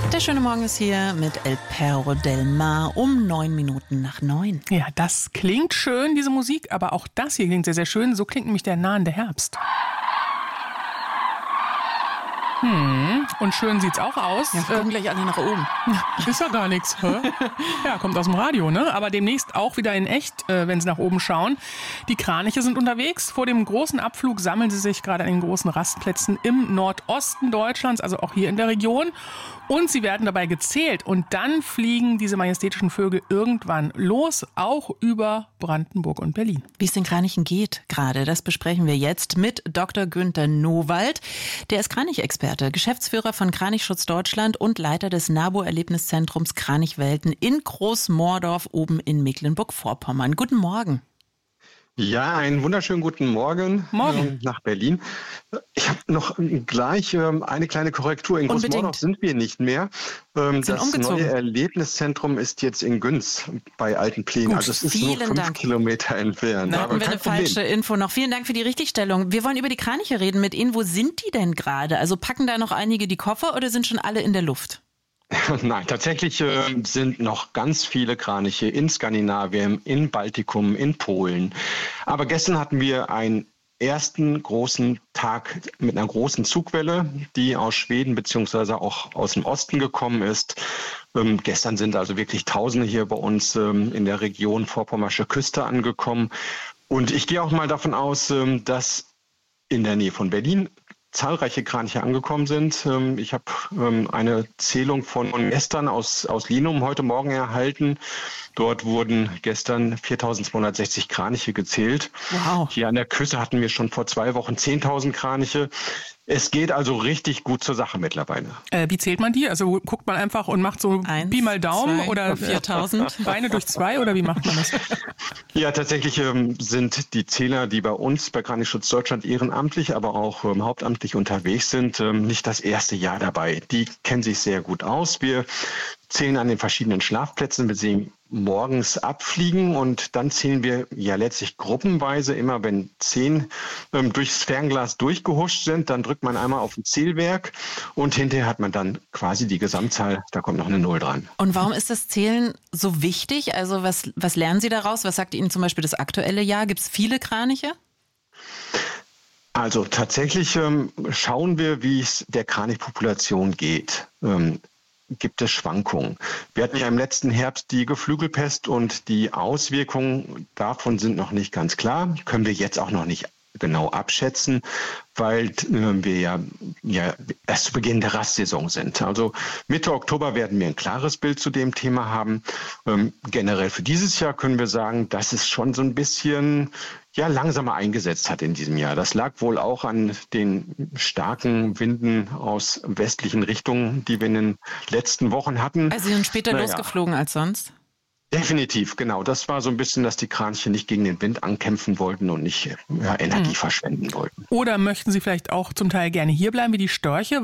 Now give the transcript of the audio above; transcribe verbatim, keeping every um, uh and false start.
Der schöne Morgen ist hier mit El Perro del Mar um neun Minuten nach neun. Ja, das klingt schön, diese Musik, aber auch das hier klingt sehr, sehr schön. So klingt nämlich der nahende Herbst. Hm, und schön sieht's auch aus. Ja, wir gucken gleich alle nach oben. Ist ja gar nichts. Hä? Ja, kommt aus dem Radio, ne? Aber demnächst auch wieder in echt, äh, wenn Sie nach oben schauen. Die Kraniche sind unterwegs. Vor dem großen Abflug sammeln sie sich gerade an den großen Rastplätzen im Nordosten Deutschlands, also auch hier in der Region. Und sie werden dabei gezählt. Und dann fliegen diese majestätischen Vögel irgendwann los, auch über Brandenburg und Berlin. Wie es den Kranichen geht gerade, das besprechen wir jetzt mit Doktor Günther Nowald. Der ist Kranichexperte, Geschäftsführer von Kranichschutz Deutschland und Leiter des NABU-Erlebniszentrums Kranichwelten in Großmordorf oben in Mecklenburg-Vorpommern. Guten Morgen. Ja, einen wunderschönen guten Morgen, Morgen. Äh, nach Berlin. Ich habe noch gleich ähm, eine kleine Korrektur. In Großmordorf sind wir nicht mehr. Ähm, das umgezogen. neue Erlebniszentrum ist jetzt in Günz bei Altenpflegen. Gut, also es ist vielen nur fünf Dank. Kilometer entfernt. Da Aber hatten wir kein eine Problem. falsche Info noch. Vielen Dank für die Richtigstellung. Wir wollen über die Kraniche reden mit Ihnen. Wo sind die denn gerade? Also packen da noch einige die Koffer oder sind schon alle in der Luft? Nein, tatsächlich äh, sind noch ganz viele Kraniche in Skandinavien, in Baltikum, in Polen. Aber gestern hatten wir einen ersten großen Tag mit einer großen Zugwelle, die aus Schweden beziehungsweise auch aus dem Osten gekommen ist. Ähm, gestern sind also wirklich Tausende hier bei uns ähm, in der Region Vorpommersche Küste angekommen. Und ich gehe auch mal davon aus, ähm, dass in der Nähe von Berlin zahlreiche Kraniche angekommen sind. Ich habe eine Zählung von gestern aus, aus Linum heute Morgen erhalten. Dort wurden gestern viertausendzweihundertsechzig Kraniche gezählt. Wow. Hier an der Küste hatten wir schon vor zwei Wochen zehntausend Kraniche. Es geht also richtig gut zur Sache mittlerweile. Äh, wie zählt man die? Also guckt man einfach und macht so Eins, Pi mal Daumen zwei, oder viertausend. Beine durch zwei oder wie macht man das? Ja, tatsächlich ähm, sind die Zähler, die bei uns bei Kranichschutz Deutschland ehrenamtlich, aber auch ähm, hauptamtlich unterwegs sind, ähm, nicht das erste Jahr dabei. Die kennen sich sehr gut aus. Wir zählen an den verschiedenen Schlafplätzen, wir sehen morgens abfliegen und dann zählen wir ja letztlich gruppenweise. Immer wenn zehn ähm, durchs Fernglas durchgehuscht sind, dann drückt man einmal auf ein Zählwerk und hinterher hat man dann quasi die Gesamtzahl, da kommt noch eine Null dran. Und warum ist das Zählen so wichtig? Also was, was lernen Sie daraus? Was sagt Ihnen zum Beispiel das aktuelle Jahr? Gibt es viele Kraniche? Also tatsächlich ähm, schauen wir, wie es der Kranichpopulation geht. Ähm, gibt es Schwankungen. Wir hatten ja im letzten Herbst die Geflügelpest und die Auswirkungen davon sind noch nicht ganz klar. Können wir jetzt auch noch nicht genau abschätzen, weil äh, wir ja, ja erst zu Beginn der Rastsaison sind. Also Mitte Oktober werden wir ein klares Bild zu dem Thema haben. Ähm, generell für dieses Jahr können wir sagen, dass es schon so ein bisschen ja, langsamer eingesetzt hat in diesem Jahr. Das lag wohl auch an den starken Winden aus westlichen Richtungen, die wir in den letzten Wochen hatten. Also Sie sind später naja. losgeflogen als sonst? Definitiv, genau. Das war so ein bisschen, dass die Kraniche nicht gegen den Wind ankämpfen wollten und nicht ja, Energie hm. verschwenden wollten. Oder möchten Sie vielleicht auch zum Teil gerne hier bleiben wie die Störche?